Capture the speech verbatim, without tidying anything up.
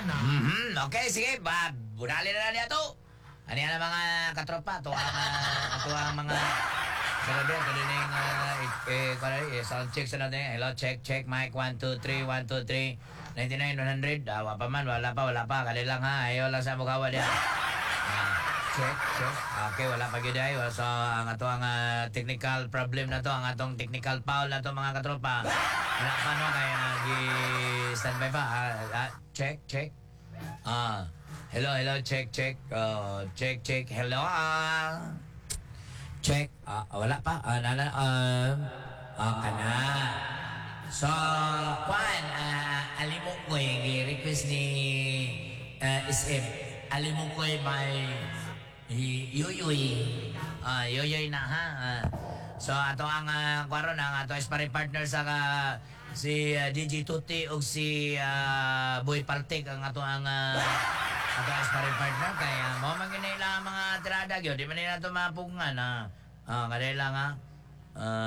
Ana. Mhm, okay, sige, ba, bunali na na niya to. Ano yan ang mga katropa, to ang, uh, to ang mga, sabi, ito din yung, uh, eh, eh, eh, sound check sa natin, hello, check, check, mic, one, two, three, one, two, three, ninety-nine, one hundred, ah, wala pa man, wala pa, wala pa, kali lang ha, ayaw lang sa mukhawa niya. Ah, check, check, okay, wala pa yun ay, so, ang ato ang uh, technical problem na to, ang atong technical foul na to, mga katropa, wala pa no, kaya, gi-standby pa, ah, ah, check, check, ah, hello, hello, check, check. Uh, check, check. Hello, ah. Check. Ah, wala pa. Ah, nana, ah. Ah, kana. So, Juan, ah, alimok ko yung request ni uh, S M. Alimok ko yung may Yuyoy. Ah, Yuyoy na, ha? Ah. So, ato ang uh, kwaro na, ato sparring partner sa uh, si uh, D J Tuti o si uh, Boy Paltik ang ato ang uh, ato ang sparring partner kaya mo man ginila mga tirada gyud di man nila to mapungan na ah kanila nga ah